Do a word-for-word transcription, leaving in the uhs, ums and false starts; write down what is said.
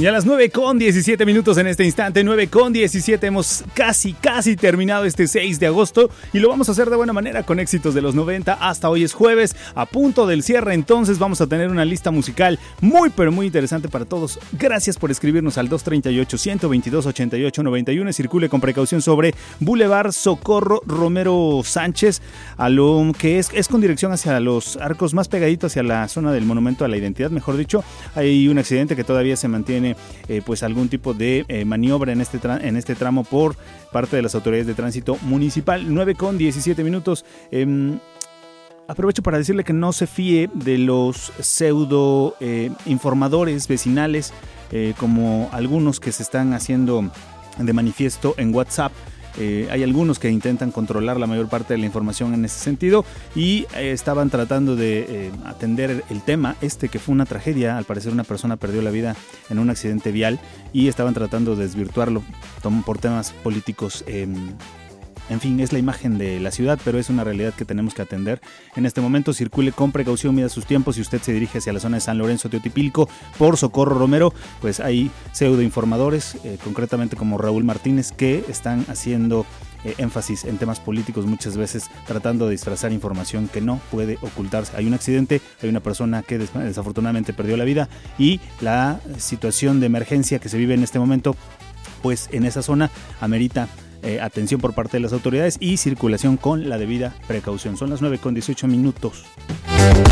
Ya las nueve con diecisiete minutos en este instante, nueve con diecisiete, hemos casi, casi terminado este seis de agosto y lo vamos a hacer de buena manera con éxitos de los noventa. Hasta hoy es jueves, a punto del cierre, entonces vamos a tener una lista musical muy, pero muy interesante para todos. Gracias por escribirnos al dos treinta y ocho, ciento veintidós, ochenta y ocho noventa y uno. Circule con precaución sobre Boulevard Socorro Romero Sánchez, a lo que es, es con dirección hacia los arcos más pegaditos hacia la zona del Monumento a la Identidad, mejor dicho. Hay un accidente que todavía se mantiene eh, pues algún tipo de eh, maniobra en este, tra- en este tramo por parte de las autoridades de tránsito municipal. Nueve con diecisiete minutos. Eh, aprovecho para decirle que no se fíe de los pseudo eh, informadores vecinales eh, como algunos que se están haciendo de manifiesto en WhatsApp. Eh, hay algunos que intentan controlar la mayor parte de la información en ese sentido y eh, estaban tratando de eh, atender el tema este que fue una tragedia. Al parecer una persona perdió la vida en un accidente vial y estaban tratando de desvirtuarlo por temas políticos. eh, En fin, es la imagen de la ciudad, pero es una realidad que tenemos que atender. En este momento circule con precaución, mida sus tiempos. Si usted se dirige hacia la zona de San Lorenzo Teotipilco por Socorro Romero, pues hay pseudoinformadores, eh, concretamente como Raúl Martínez, que están haciendo eh, énfasis en temas políticos, muchas veces tratando de disfrazar información que no puede ocultarse. Hay un accidente, hay una persona que des- desafortunadamente perdió la vida y la situación de emergencia que se vive en este momento, pues en esa zona amerita Eh, atención por parte de las autoridades y circulación con la debida precaución. Son las nueve con dieciocho minutos.